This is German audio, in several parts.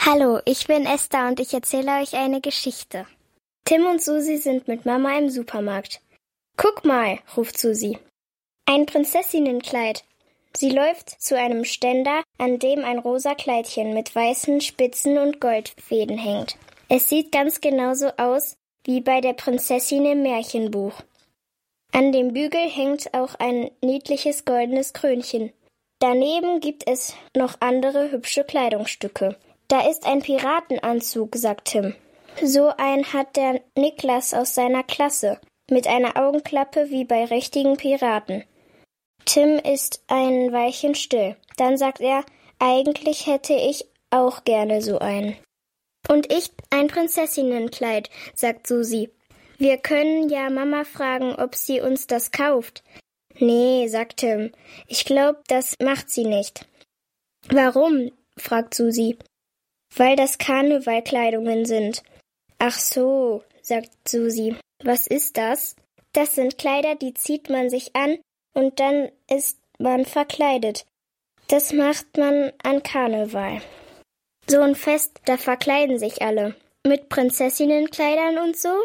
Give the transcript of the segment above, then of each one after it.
Hallo, ich bin Esther und ich erzähle euch eine Geschichte. Tim und Susi sind mit Mama im Supermarkt. Guck mal, ruft Susi. Ein Prinzessinnenkleid. Sie läuft zu einem Ständer, an dem ein rosa Kleidchen mit weißen Spitzen und Goldfäden hängt. Es sieht ganz genauso aus wie bei der Prinzessin im Märchenbuch. An dem Bügel hängt auch ein niedliches goldenes Krönchen. Daneben gibt es noch andere hübsche Kleidungsstücke. Da ist ein Piratenanzug, sagt Tim. So einen hat der Niklas aus seiner Klasse, mit einer Augenklappe wie bei richtigen Piraten. Tim ist ein Weilchen still. Dann sagt er, eigentlich hätte ich auch gerne so einen. Und ich ein Prinzessinnenkleid, sagt Susi. Wir können ja Mama fragen, ob sie uns das kauft. Nee, sagt Tim. Ich glaube, das macht sie nicht. Warum? Fragt Susi. Weil das Karnevalkleidungen sind. Ach so, sagt Susi. Was ist das? Das sind Kleider, die zieht man sich an und dann ist man verkleidet. Das macht man an Karneval. So ein Fest, da verkleiden sich alle. Mit Prinzessinnenkleidern und so?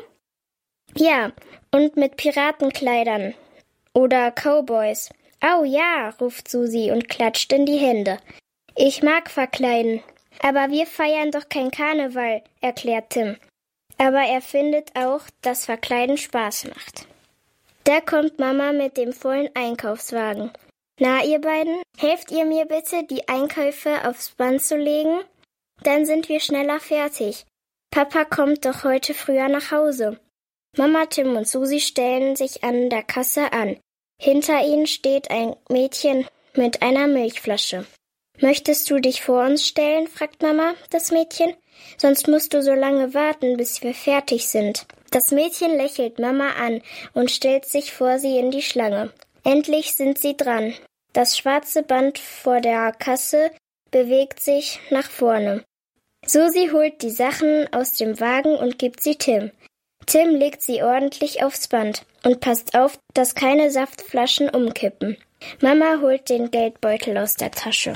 Ja, und mit Piratenkleidern. Oder Cowboys. Au ja, ruft Susi und klatscht in die Hände. Ich mag verkleiden. Aber wir feiern doch kein Karneval, erklärt Tim. Aber er findet auch, dass Verkleiden Spaß macht. Da kommt Mama mit dem vollen Einkaufswagen. Na, ihr beiden, helft ihr mir bitte, die Einkäufe aufs Band zu legen? Dann sind wir schneller fertig. Papa kommt doch heute früher nach Hause. Mama, Tim und Susi stellen sich an der Kasse an. Hinter ihnen steht ein Mädchen mit einer Milchflasche. »Möchtest du dich vor uns stellen?« fragt Mama das Mädchen. »Sonst musst du so lange warten, bis wir fertig sind.« Das Mädchen lächelt Mama an und stellt sich vor sie in die Schlange. Endlich sind sie dran. Das schwarze Band vor der Kasse bewegt sich nach vorne. Susi holt die Sachen aus dem Wagen und gibt sie Tim. Tim legt sie ordentlich aufs Band und passt auf, dass keine Saftflaschen umkippen. Mama holt den Geldbeutel aus der Tasche.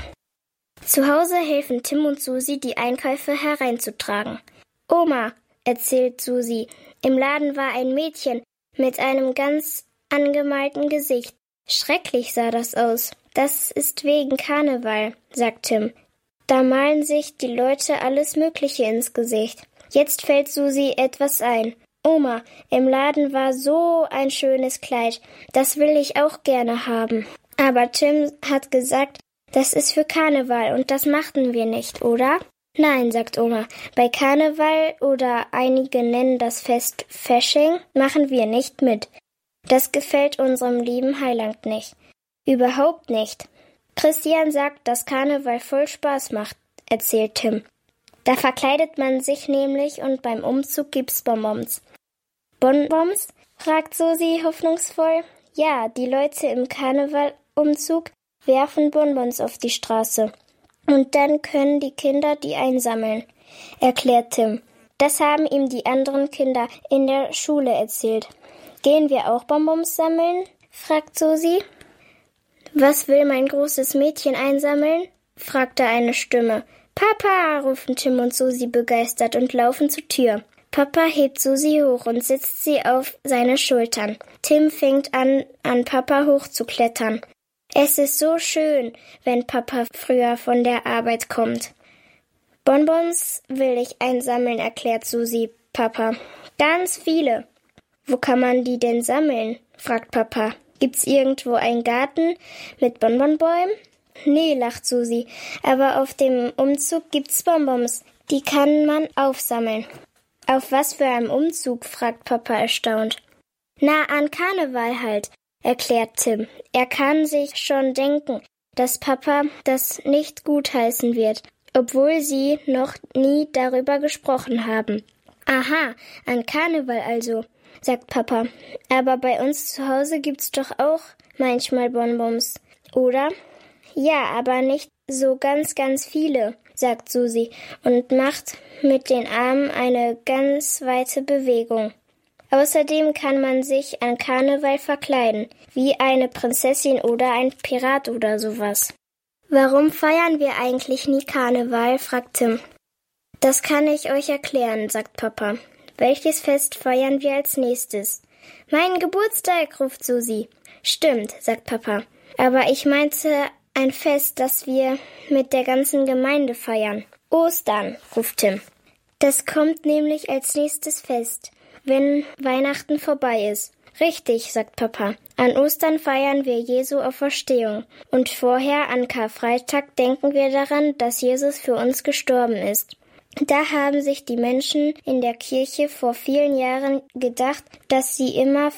Zu Hause helfen Tim und Susi, die Einkäufe hereinzutragen. »Oma«, erzählt Susi, »im Laden war ein Mädchen mit einem ganz angemalten Gesicht. Schrecklich sah das aus. Das ist wegen Karneval«, sagt Tim. Da malen sich die Leute alles Mögliche ins Gesicht. Jetzt fällt Susi etwas ein. »Oma, im Laden war so ein schönes Kleid. Das will ich auch gerne haben. Aber Tim hat gesagt, das ist für Karneval und das machten wir nicht, oder?« »Nein«, sagt Oma, »bei Karneval oder einige nennen das Fest Fasching, machen wir nicht mit. Das gefällt unserem lieben Heiland nicht. Überhaupt nicht. Christian sagt, dass Karneval voll Spaß macht«, erzählt Tim. »Da verkleidet man sich nämlich und beim Umzug gibt's Bonbons.« »Bonbons?«, fragt Susi hoffnungsvoll. »Ja, die Leute im Karnevalumzug werfen Bonbons auf die Straße. Und dann können die Kinder die einsammeln«, erklärt Tim. Das haben ihm die anderen Kinder in der Schule erzählt. »Gehen wir auch Bonbons sammeln?«, fragt Susi. »Was will mein großes Mädchen einsammeln?«, fragte eine Stimme. »Papa«, rufen Tim und Susi begeistert und laufen zur Tür. Papa hebt Susi hoch und setzt sie auf seine Schultern. Tim fängt an Papa hochzuklettern. Es ist so schön, wenn Papa früher von der Arbeit kommt. »Bonbons will ich einsammeln«, erklärt Susi Papa. »Ganz viele.« »Wo kann man die denn sammeln?«, fragt Papa. »Gibt's irgendwo einen Garten mit Bonbonbäumen?« »Nee«, lacht Susi, »aber auf dem Umzug gibt's Bonbons. Die kann man aufsammeln.« »Auf was für einem Umzug?«, fragt Papa erstaunt. »Na, an Karneval halt«, erklärt Tim. Er kann sich schon denken, dass Papa das nicht gutheißen wird, obwohl sie noch nie darüber gesprochen haben. »Aha, an Karneval also«, sagt Papa. »Aber bei uns zu Hause gibt's doch auch manchmal Bonbons, oder?« »Ja, aber nicht so ganz, ganz viele«, sagt Susi und macht mit den Armen eine ganz weite Bewegung. Außerdem kann man sich an Karneval verkleiden, wie eine Prinzessin oder ein Pirat oder sowas. »Warum feiern wir eigentlich nie Karneval?«, fragt Tim. Das kann ich euch erklären, sagt Papa. Welches Fest feiern wir als nächstes? Mein Geburtstag, ruft Susi. Stimmt, sagt Papa. Aber ich meinte ein Fest, das wir mit der ganzen Gemeinde feiern. Ostern, ruft Tim. Das kommt nämlich als nächstes Fest, wenn Weihnachten vorbei ist. Richtig, sagt Papa. An Ostern feiern wir Jesu Auferstehung. Und vorher, an Karfreitag, denken wir daran, dass Jesus für uns gestorben ist. Da haben sich die Menschen in der Kirche vor vielen Jahren gedacht, dass sie immer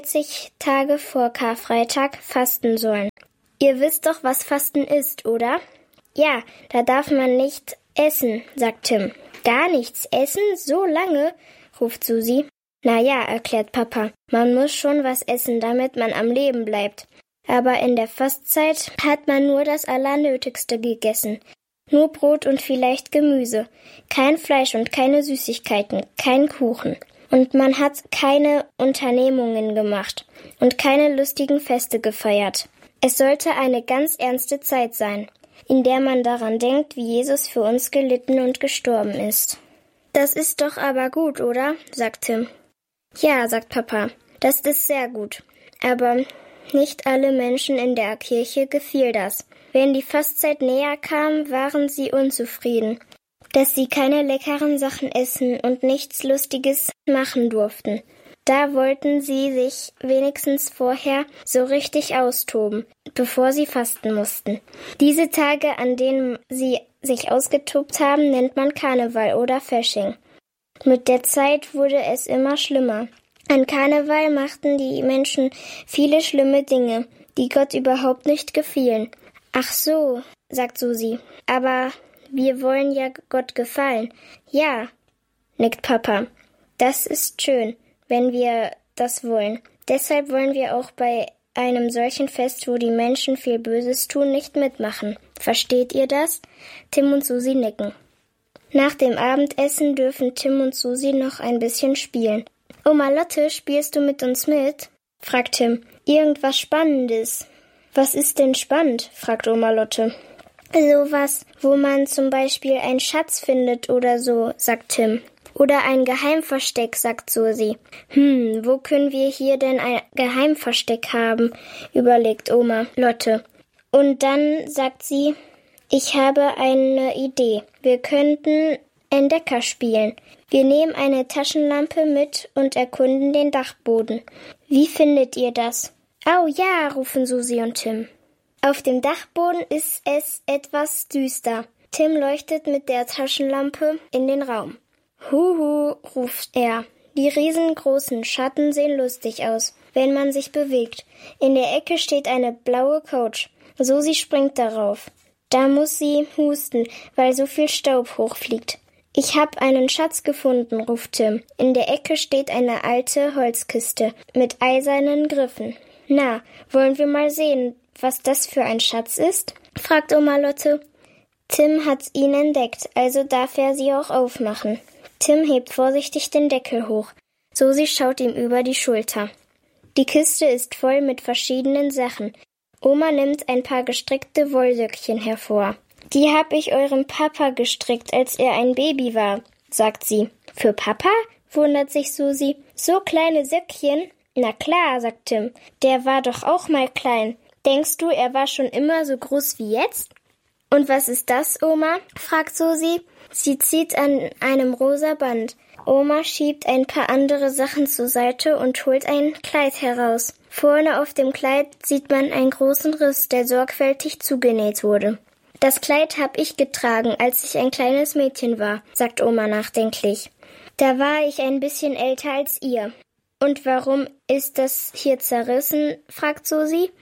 40 Tage vor Karfreitag fasten sollen. Ihr wisst doch, was Fasten ist, oder? Ja, da darf man nicht essen, sagt Tim. Gar nichts essen? So lange? Ruft Susi. Na ja, erklärt Papa. Man muss schon was essen, damit man am Leben bleibt. Aber in der Fastzeit hat man nur das Allernötigste gegessen. Nur Brot und vielleicht Gemüse. Kein Fleisch und keine Süßigkeiten, kein Kuchen. Und man hat keine Unternehmungen gemacht und keine lustigen Feste gefeiert. Es sollte eine ganz ernste Zeit sein, in der man daran denkt, wie Jesus für uns gelitten und gestorben ist. Das ist doch aber gut, oder? Sagt Tim. Ja, sagt Papa, das ist sehr gut. Aber nicht alle Menschen in der Kirche gefiel das. Wenn die Fastzeit näher kam, waren sie unzufrieden, dass sie keine leckeren Sachen essen und nichts Lustiges machen durften. Da wollten sie sich wenigstens vorher so richtig austoben, bevor sie fasten mussten. Diese Tage, an denen sie sich ausgetobt haben, nennt man Karneval oder Fasching. Mit der Zeit wurde es immer schlimmer. An Karneval machten die Menschen viele schlimme Dinge, die Gott überhaupt nicht gefielen. Ach so, sagt Susi, aber wir wollen ja Gott gefallen. Ja, nickt Papa. Das ist schön, wenn wir das wollen. Deshalb wollen wir auch bei einem solchen Fest, wo die Menschen viel Böses tun, nicht mitmachen. Versteht ihr das? Tim und Susi nicken. Nach dem Abendessen dürfen Tim und Susi noch ein bisschen spielen. Oma Lotte, spielst du mit uns mit? Fragt Tim. Irgendwas Spannendes. Was ist denn spannend? Fragt Oma Lotte. Sowas, wo man zum Beispiel einen Schatz findet oder so, sagt Tim. Oder ein Geheimversteck, sagt Susi. Wo können wir hier denn ein Geheimversteck haben? Überlegt Oma Lotte. Und dann sagt sie, ich habe eine Idee. Wir könnten Entdecker spielen. Wir nehmen eine Taschenlampe mit und erkunden den Dachboden. Wie findet ihr das? Au ja, rufen Susi und Tim. Auf dem Dachboden ist es etwas düster. Tim leuchtet mit der Taschenlampe in den Raum. Huhu, ruft er. Die riesengroßen Schatten sehen lustig aus, wenn man sich bewegt. In der Ecke steht eine blaue Couch. Susi springt darauf. Da muss sie husten, weil so viel Staub hochfliegt. Ich hab einen Schatz gefunden, ruft Tim. In der Ecke steht eine alte Holzkiste mit eisernen Griffen. Na, wollen wir mal sehen, was das für ein Schatz ist? Fragt Oma Lotte. Tim hat ihn entdeckt, also darf er sie auch aufmachen. Tim hebt vorsichtig den Deckel hoch. Susi schaut ihm über die Schulter. Die Kiste ist voll mit verschiedenen Sachen. Oma nimmt ein paar gestrickte Wollsöckchen hervor. Die hab ich eurem Papa gestrickt, als er ein Baby war, sagt sie. Für Papa? Wundert sich Susi. So kleine Söckchen? Na klar, sagt Tim. Der war doch auch mal klein. Denkst du, er war schon immer so groß wie jetzt? Und was ist das, Oma? Fragt Susi. Sie zieht an einem rosa Band. Oma schiebt ein paar andere Sachen zur Seite und holt ein Kleid heraus. Vorne auf dem Kleid sieht man einen großen Riss, der sorgfältig zugenäht wurde. Das Kleid hab ich getragen, als ich ein kleines Mädchen war, sagt Oma nachdenklich. Da war ich ein bisschen älter als ihr. Und warum ist das hier zerrissen? Fragt Susi.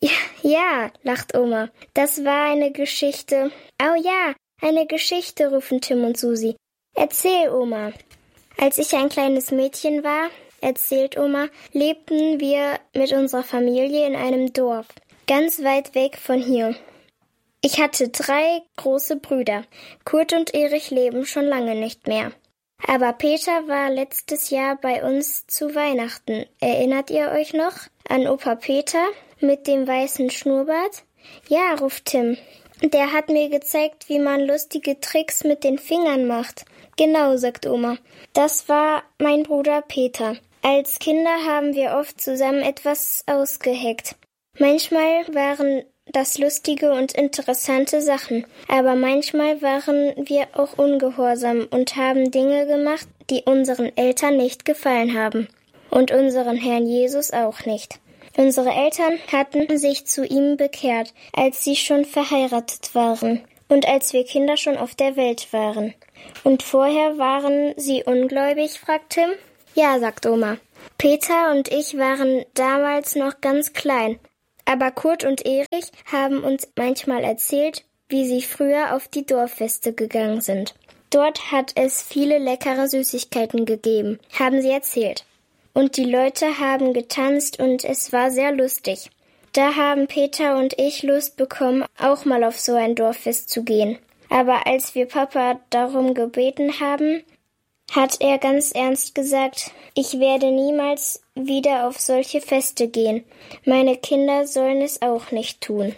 Ja, lacht Oma. Das war eine Geschichte. Oh ja, eine Geschichte, rufen Tim und Susi. Erzähl, Oma. Als ich ein kleines Mädchen war, erzählt Oma, lebten wir mit unserer Familie in einem Dorf, ganz weit weg von hier. Ich hatte 3 große Brüder. Kurt und Erich leben schon lange nicht mehr. Aber Peter war letztes Jahr bei uns zu Weihnachten. Erinnert ihr euch noch an Opa Peter mit dem weißen Schnurrbart? Ja, ruft Tim. Der hat mir gezeigt, wie man lustige Tricks mit den Fingern macht. Genau, sagt Oma. Das war mein Bruder Peter. Als Kinder haben wir oft zusammen etwas ausgeheckt. Manchmal waren das lustige und interessante Sachen, aber manchmal waren wir auch ungehorsam und haben Dinge gemacht, die unseren Eltern nicht gefallen haben und unseren Herrn Jesus auch nicht. Unsere Eltern hatten sich zu ihm bekehrt, als sie schon verheiratet waren und als wir Kinder schon auf der Welt waren. Und vorher waren sie ungläubig, fragt Tim. Ja, sagt Oma. Peter und ich waren damals noch ganz klein, aber Kurt und Erich haben uns manchmal erzählt, wie sie früher auf die Dorffeste gegangen sind. Dort hat es viele leckere Süßigkeiten gegeben, haben sie erzählt. Und die Leute haben getanzt und es war sehr lustig. Da haben Peter und ich Lust bekommen, auch mal auf so ein Dorffest zu gehen. Aber als wir Papa darum gebeten haben, hat er ganz ernst gesagt, ich werde niemals wieder auf solche Feste gehen. Meine Kinder sollen es auch nicht tun.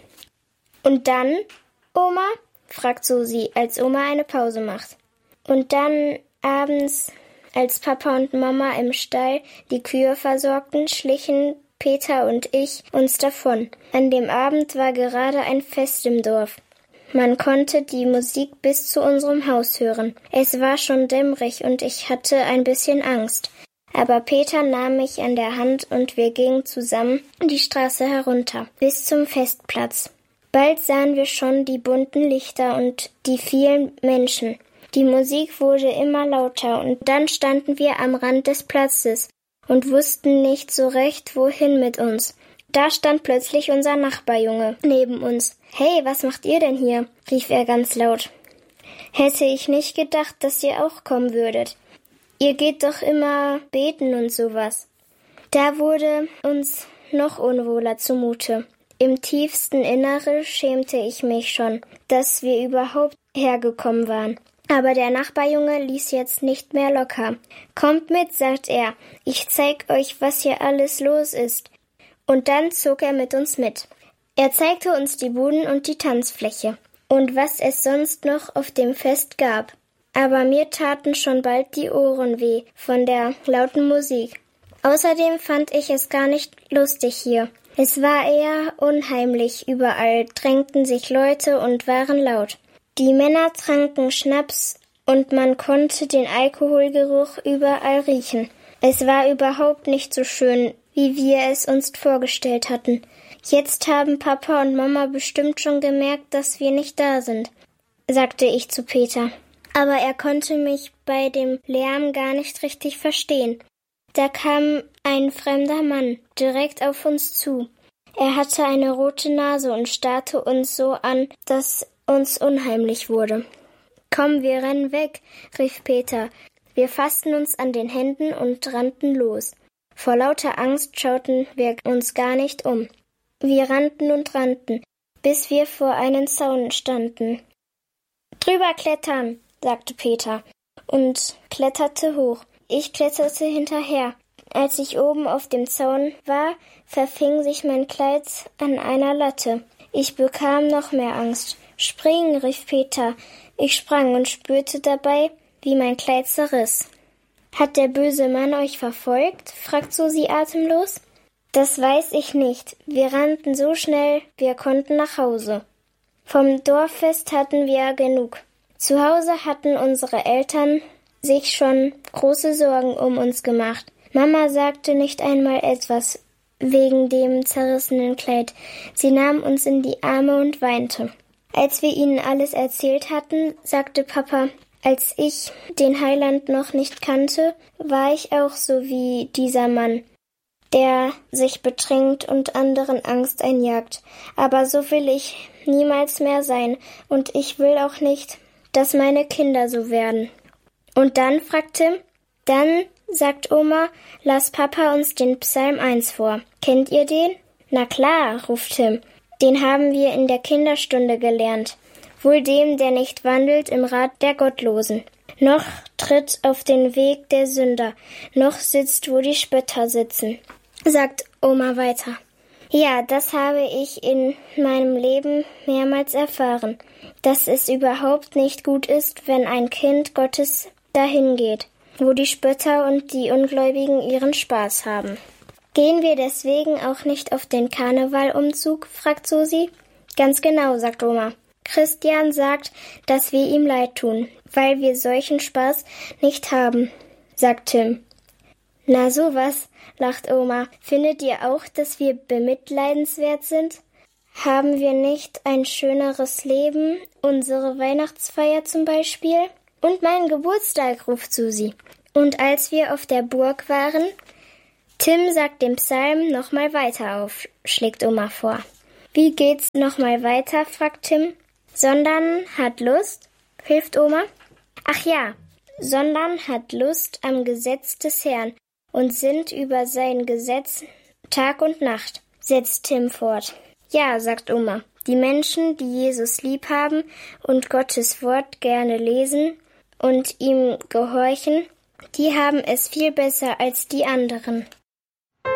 Und dann, Oma? Fragt Susi, als Oma eine Pause macht. Und dann abends, als Papa und Mama im Stall die Kühe versorgten, schlichen Peter und ich uns davon. An dem Abend war gerade ein Fest im Dorf. Man konnte die Musik bis zu unserem Haus hören. Es war schon dämmerig und ich hatte ein bisschen Angst. Aber Peter nahm mich an der Hand und wir gingen zusammen die Straße herunter, bis zum Festplatz. Bald sahen wir schon die bunten Lichter und die vielen Menschen. Die Musik wurde immer lauter und dann standen wir am Rand des Platzes und wussten nicht so recht, wohin mit uns. Da stand plötzlich unser Nachbarjunge neben uns. »Hey, was macht ihr denn hier?« rief er ganz laut. »Hätte ich nicht gedacht, dass ihr auch kommen würdet. Ihr geht doch immer beten und sowas.« Da wurde uns noch unwohler zumute. Im tiefsten Innere schämte ich mich schon, dass wir überhaupt hergekommen waren. Aber der Nachbarjunge ließ jetzt nicht mehr locker. »Kommt mit«, sagt er, »ich zeig euch, was hier alles los ist.« Und dann zog er mit uns mit. Er zeigte uns die Buden und die Tanzfläche und was es sonst noch auf dem Fest gab. Aber mir taten schon bald die Ohren weh von der lauten Musik. Außerdem fand ich es gar nicht lustig hier. Es war eher unheimlich, überall drängten sich Leute und waren laut. Die Männer tranken Schnaps und man konnte den Alkoholgeruch überall riechen. Es war überhaupt nicht so schön, wie wir es uns vorgestellt hatten. Jetzt haben Papa und Mama bestimmt schon gemerkt, dass wir nicht da sind, sagte ich zu Peter. Aber er konnte mich bei dem Lärm gar nicht richtig verstehen. Da kam ein fremder Mann direkt auf uns zu. Er hatte eine rote Nase und starrte uns so an, dass uns unheimlich wurde. »Komm, wir rennen weg«, rief Peter. Wir fassten uns an den Händen und rannten los. Vor lauter Angst schauten wir uns gar nicht um. Wir rannten und rannten, bis wir vor einem Zaun standen. »Drüber klettern«, sagte Peter und kletterte hoch. Ich kletterte hinterher. Als ich oben auf dem Zaun war, verfing sich mein Kleid an einer Latte. Ich bekam noch mehr Angst. »Springen«, rief Peter. Ich sprang und spürte dabei, wie mein Kleid zerriss. »Hat der böse Mann euch verfolgt?« fragt Susi atemlos. »Das weiß ich nicht. Wir rannten so schnell, wir konnten nach Hause. Vom Dorffest hatten wir genug. Zu Hause hatten unsere Eltern sich schon große Sorgen um uns gemacht. Mama sagte nicht einmal etwas wegen dem zerrissenen Kleid. Sie nahm uns in die Arme und weinte. Als wir ihnen alles erzählt hatten, sagte Papa, als ich den Heiland noch nicht kannte, war ich auch so wie dieser Mann, der sich betrinkt und anderen Angst einjagt. Aber so will ich niemals mehr sein, und ich will auch nicht, dass meine Kinder so werden. Und dann, fragt Tim, dann, sagt Oma, las Papa uns den Psalm 1 vor. Kennt ihr den? Na klar, ruft Tim. Den haben wir in der Kinderstunde gelernt. Wohl dem, der nicht wandelt im Rat der Gottlosen, noch tritt auf den Weg der Sünder, noch sitzt, wo die Spötter sitzen, sagt Oma weiter. Ja, das habe ich in meinem Leben mehrmals erfahren, dass es überhaupt nicht gut ist, wenn ein Kind Gottes dahin geht, wo die Spötter und die Ungläubigen ihren Spaß haben. Gehen wir deswegen auch nicht auf den Karnevalumzug, fragt Susi. Ganz genau, sagt Oma. Christian sagt, dass wir ihm leid tun, weil wir solchen Spaß nicht haben, sagt Tim. Na sowas, lacht Oma. Findet ihr auch, dass wir bemitleidenswert sind? Haben wir nicht ein schöneres Leben, unsere Weihnachtsfeier zum Beispiel? Und meinen Geburtstag, ruft Susi. Und als wir auf der Burg waren? Tim sagt den Psalm nochmal weiter auf, schlägt Oma vor. Wie geht's nochmal weiter, fragt Tim. Sondern hat Lust, hilft Oma. Ach ja, sondern hat Lust am Gesetz des Herrn und sinnt über sein Gesetz Tag und Nacht, setzt Tim fort. Ja, sagt Oma, die Menschen, die Jesus lieb haben und Gottes Wort gerne lesen und ihm gehorchen, die haben es viel besser als die anderen.